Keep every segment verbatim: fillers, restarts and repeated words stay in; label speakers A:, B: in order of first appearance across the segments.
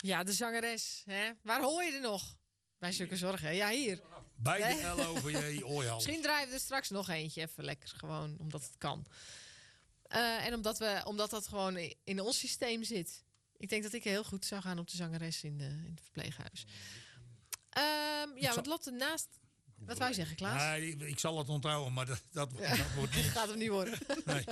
A: Ja, de zangeres. Hè? Waar hoor je er nog? Bij zulke zorgen. Ja, hier.
B: Bij de
A: Hè?
B: L O V J Ooihal.
A: Misschien draaien we er straks nog eentje. Even lekker gewoon, omdat het kan. Uh, en omdat, we, omdat dat gewoon in ons systeem zit. Ik denk dat ik heel goed zou gaan op de zangeres in, de, in het verpleeghuis. Um, ja, want Lotte naast... Wat wou je zeggen, Klaas?
B: Nee, ik zal het onthouden, maar dat, dat,
A: ja.
B: dat wordt niet.
A: Gaat hem niet worden.
B: Nee.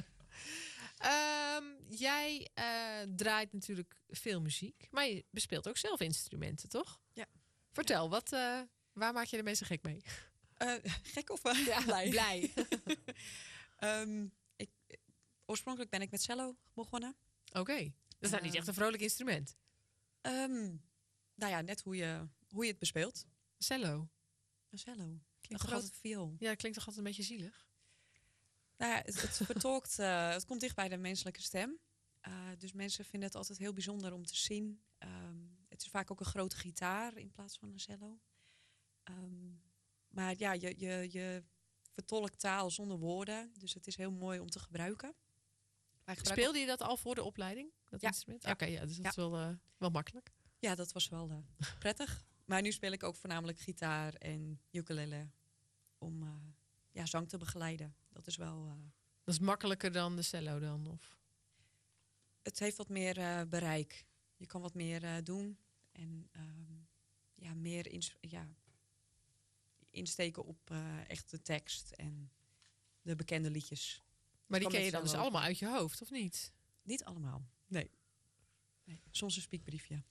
A: Um, jij uh, draait natuurlijk veel muziek, maar je bespeelt ook zelf instrumenten, toch?
C: Ja.
A: Vertel, wat, uh, waar maak je de mensen gek mee?
C: Uh, gek of uh,
A: ja,
C: blij?
A: blij.
C: um, ik, oorspronkelijk ben ik met cello begonnen.
A: Oké, okay. Dat is nou niet echt een vrolijk instrument.
C: Um, nou ja, net hoe je, hoe je het bespeelt.
A: Cello?
C: Een cello.
A: Klinkt
C: een
A: toch
C: grote
A: altijd,
C: viool.
A: Ja, klinkt toch altijd een beetje zielig?
C: Nou ja, het, het vertolkt, uh, het komt dicht bij de menselijke stem. Uh, dus mensen vinden het altijd heel bijzonder om te zien. Um, het is vaak ook een grote gitaar in plaats van een cello. Um, maar ja, je, je, je vertolkt taal zonder woorden. Dus het is heel mooi om te gebruiken.
A: Speelde je dat al voor de opleiding? Dat
C: ja.
A: instrument?
C: Ja.
A: Oké, okay, ja, dus dat
C: ja.
A: is wel, uh, wel makkelijk.
C: Ja, dat was wel uh, prettig. Maar nu speel ik ook voornamelijk gitaar en ukulele. Om uh, ja, zang te begeleiden. Dat is wel... Uh,
A: dat is makkelijker dan de cello dan? Of?
C: Het heeft wat meer uh, bereik. Je kan wat meer uh, doen. En uh, ja, meer ins- ja, insteken op uh, echt de tekst en de bekende liedjes.
A: Maar die ken je dan dus allemaal uit je hoofd, of niet?
C: Niet allemaal, nee. nee. Soms een spiekbriefje.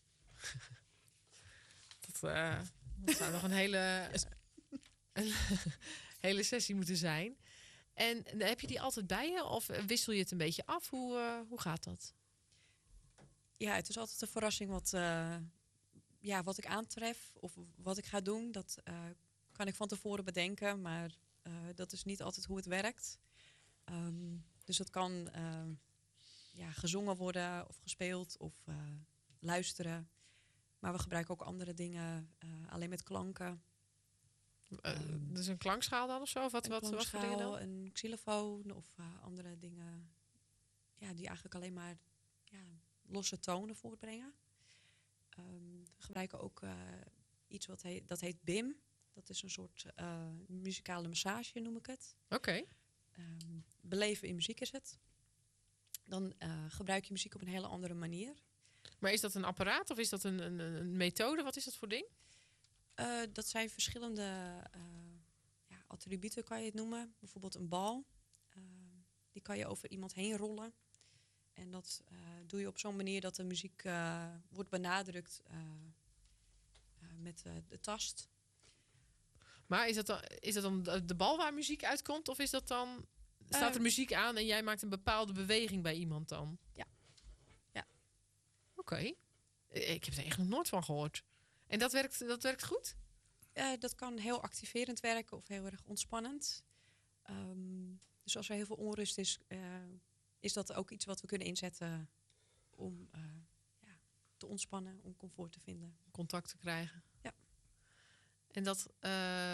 A: dat, uh, dat zou nog een hele, een hele sessie moeten zijn. En heb je die altijd bij je? Of wissel je het een beetje af? Hoe, uh, hoe gaat dat?
C: Ja, het is altijd een verrassing wat, uh, ja, wat ik aantref of wat ik ga doen. Dat uh, kan ik van tevoren bedenken, maar uh, dat is niet altijd hoe het werkt. Um, dus het kan uh, ja, gezongen worden of gespeeld of uh, luisteren. Maar we gebruiken ook andere dingen, uh, alleen met klanken.
A: Uh, um, dus een klankschaal dan of zo? Of wat,
C: een
A: wat, wat voor dingen dan?
C: Een xylofoon of uh, andere dingen ja, die eigenlijk alleen maar ja, losse tonen voortbrengen. Um, we gebruiken ook uh, iets wat heet, dat heet B I M. Dat is een soort uh, muzikale massage, noem ik het.
A: Oké. Okay.
C: Um, beleven in muziek is het. Dan uh, gebruik je muziek op een hele andere manier.
A: Maar is dat een apparaat of is dat een, een, een methode? Wat is dat voor ding?
C: Uh, dat zijn verschillende uh, ja, attributen, kan je het noemen. Bijvoorbeeld een bal. Uh, die kan je over iemand heen rollen. En dat uh, doe je op zo'n manier dat de muziek uh, wordt benadrukt uh, uh, met uh, de tast.
A: Maar is dat, dan, is dat dan de bal waar muziek uitkomt? Of is dat dan... Staat er muziek aan en jij maakt een bepaalde beweging bij iemand dan?
C: Ja. ja.
A: Oké. Okay. Ik heb er echt nog nooit van gehoord. En dat werkt, dat werkt goed?
C: Uh, dat kan heel activerend werken of heel erg ontspannend. Um, dus als er heel veel onrust is... Uh, is dat ook iets wat we kunnen inzetten om uh, ja, te ontspannen, om comfort te vinden.
A: Contact te krijgen.
C: Ja.
A: En dat... Uh,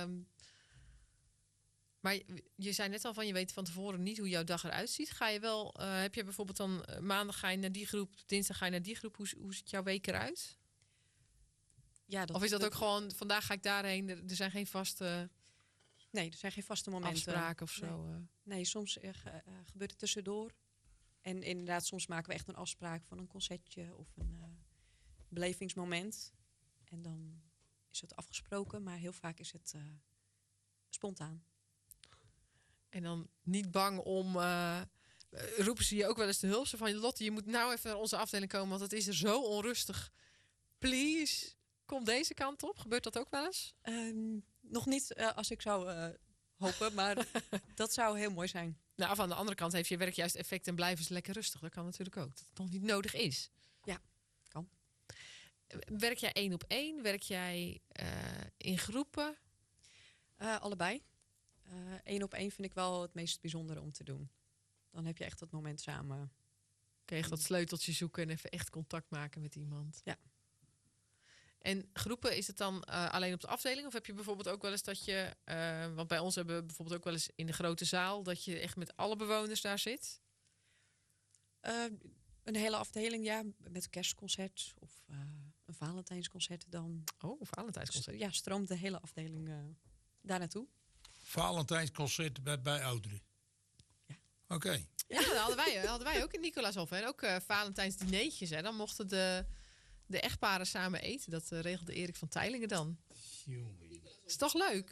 A: maar je zei net al van, je weet van tevoren niet hoe jouw dag eruit ziet. Ga je wel, uh, heb je bijvoorbeeld dan uh, maandag ga je naar die groep, dinsdag ga je naar die groep. Hoe, hoe ziet jouw week eruit?
C: Ja, dat,
A: of is dat
C: dat,
A: ook gewoon, vandaag ga ik daarheen, er, er zijn geen vaste...
C: Nee, er zijn geen vaste momenten.
A: Afspraken of zo.
C: Nee, nee soms uh, uh, gebeurt het tussendoor. En inderdaad, soms maken we echt een afspraak van een concertje of een uh, belevingsmoment. En dan is het afgesproken, maar heel vaak is het uh, spontaan.
A: En dan niet bang om... Uh, roepen ze je ook wel eens de hulp van... Lotte, je moet nou even naar onze afdeling komen... want het is er zo onrustig. Please, kom deze kant op. Gebeurt dat ook wel eens?
C: Um, nog niet uh, als ik zou uh, hopen, maar dat zou heel mooi zijn.
A: Nou, of aan de andere kant heeft je werk juist effect... en blijven ze lekker rustig. Dat kan natuurlijk ook. Dat het nog niet nodig is.
C: Ja, kan.
A: Werk jij één op één? Werk jij uh, in groepen?
C: Uh, allebei. Eén uh, op één vind ik wel het meest bijzondere om te doen. Dan heb je echt dat moment samen.
A: Kun je echt dat sleuteltje zoeken en even echt contact maken met iemand.
C: Ja.
A: En groepen, is het dan uh, alleen op de afdeling? Of heb je bijvoorbeeld ook wel eens dat je... Uh, want bij ons hebben we bijvoorbeeld ook wel eens in de grote zaal... dat je echt met alle bewoners daar zit?
C: Uh, een hele afdeling, ja. Met een kerstconcert of uh, een Valentijnsconcert, dan
A: Oh, Valentijnsconcert.
C: ja, stroomt de hele afdeling uh, daar naartoe.
B: Valentijnsconcert bij, bij ouderen.
C: Ja.
B: Oké. Okay.
A: Ja, dat hadden wij, hadden wij ook in Nicolaashof. En ook uh, Valentijns dineetjes. Hè. Dan mochten de, de echtparen samen eten. Dat uh, regelde Erik van Teylingen dan. Is toch leuk?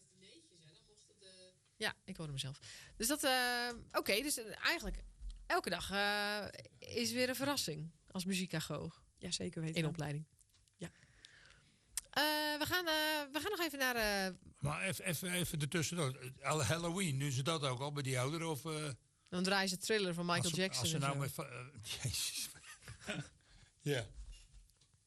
A: Ja, ik hoorde mezelf. Dus dat, uh, oké, okay, dus uh, eigenlijk elke dag uh, is weer een verrassing als muziekagoog.
C: Ja, zeker weten.
A: In opleiding.
C: Ja.
A: Uh, we, gaan, uh, we gaan nog even naar... Uh,
B: maar even, even, even ertussendoor. Halloween, nu ze dat ook al bij die ouderen? Of, uh,
A: dan draaien ze Thriller van Michael
B: als ze,
A: Jackson.
B: Als ze nou
A: en
B: met... Uh, jezus. Ja.